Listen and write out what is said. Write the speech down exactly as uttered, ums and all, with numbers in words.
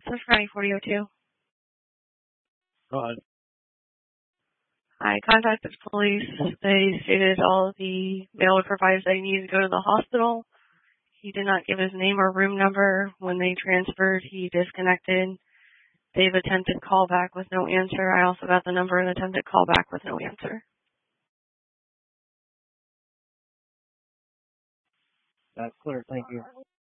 Central County forty oh two. Go ahead. I contacted police. They stated all of the mail would provide that he needed to go to the hospital. He did not give his name or room number. When they transferred, he disconnected. They've attempted callback with no answer. I also got the number and attempted callback with no answer. That's clear. Thank you.